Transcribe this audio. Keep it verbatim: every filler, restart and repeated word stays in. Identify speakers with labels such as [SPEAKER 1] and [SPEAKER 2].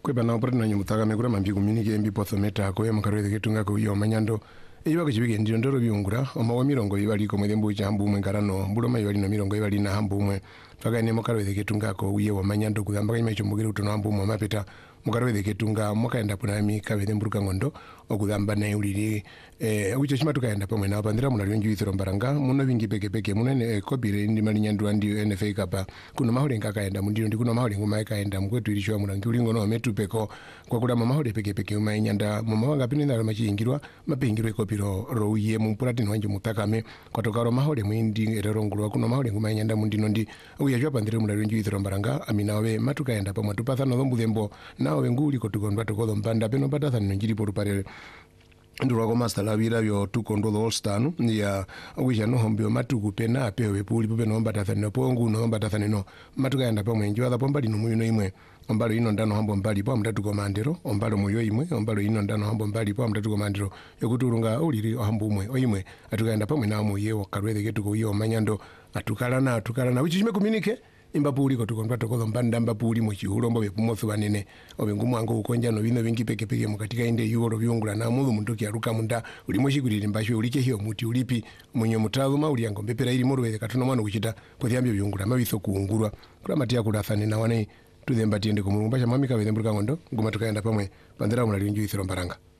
[SPEAKER 1] kweba na operate na nyumutaka mekura mambi kuminike mbi pothometa ko ya makarwe ketunga ko yo manyando eyo bakibige ndiro ndoro byungura omawa mirongo ibali ko mwembu chambu mwengarano mbuloma ibali no mirongo ibali na hambu mwe paka ne makarwe ketunga ko uye wa manyando kugamba kama icho mugire utono hambu mwe mapeta mukarwe ketunga mwakaenda punami kabede mburuka ngondo okugamba na uliri eh ucho chima tukaenda pamwe na bandira munali nju ithero mbaranga muno bingi peke peke munene kopire ndi mali nyandu ndi N F A kapa kuno mahole ngakaenda mundiro ndi kuno mahole ngoma ikaenda mkwetu ilishwa murangi ulingo no metupeko kwa kula mahole peke peke uma nyanda mama wanga pinenda machingirwa mapingirwe kopiro roye mu platini wanje mutakame kwatoka ro mahole mwindi ererongulwa kuno mahole ngoma nyanda mundino ndi uya jwa bandira munali nju ithero mbaranga amina we matukaenda pamwe tupathana zombudhembo nawe nguli kotugondwa tokodo mpanda peno patathana njiri porupare ndura ko master labira byo tukondo the all star ya wisha no hombyo matuku pena apewe puli pope no mbata no pongu no mbata no matuka yanda pamwe njwa da pombali no muyo imwe ombalo ino ndano hambo mbali po mtatu komandero ombalo muyo imwe ombalo ino ndano hambo mbali po mtatu komandero yokuturunga uliri hambo umwe oyimwe atukayanda pamwe na muye wakarwede ketu ko yo manyando atukalana atukalana wichi chime communicate imbapuli ko tukondwa tokodo mbanda mbapuli mu chihulombo be kumothu banene obengumu ango ukonja no bino bingi peke peke mukatika inde yuro byungula na mudhu mundoki aruka munda ulimo shigurira mbashwe ulike hiyo muti ulipi munye mutazuma uli yango mbepera ili morwe katuno mwana kuchita pothambye byungula mabitho kuungurwa kula matia kulathane na wane tuthemba tiende ku mulumba cha mamika bethemburuka ngondo ngoma tukaenda pamwe bandera munali nju ithiro mbaranga.